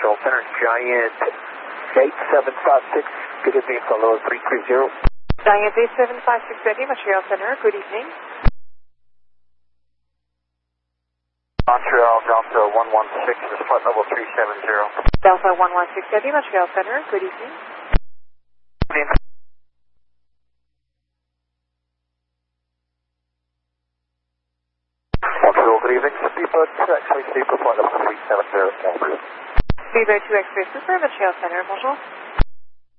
Montreal Center, Giant 8756, good evening, follow 330. Giant 8756 ready, Montreal Center, good evening. Montreal Delta 116, is flight level 370. Delta 116 ready, Montreal Center, good evening. Montreal, good evening, Speedbird 2 X-ray Super, flight level 370. Speedbird 2 X-ray Super, Montreal Center, bonjour.